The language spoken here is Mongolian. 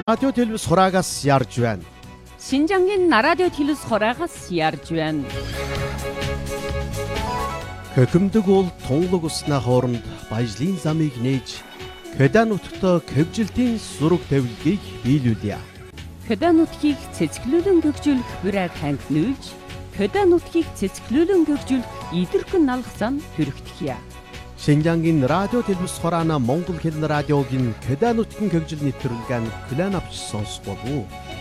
радио телевиз хураагаас ярьж байна. Шинжангийн радио телевиз хураагаас ярьж байна. Хөхөмдөг бол тунгалаг усны хооронд баяжлын замыг нээж Кёда нутагт кевжилтийн зураг тавилгыг биелүүлье. Кёда нутгийг цэцгэлүүлэн гөгжүүлэх бүрээр хангинуулж, Кёда нутгийг цэцгэлүүлэн гөгжүүлэх идэрхэн налгасан хүрэгдэхье. Шинжангийн радио телевиз хураана Монгол хэл радиогийн Кёда нутгийн гөгжил нэвтрүүлгэн клан авч сонсох болов уу?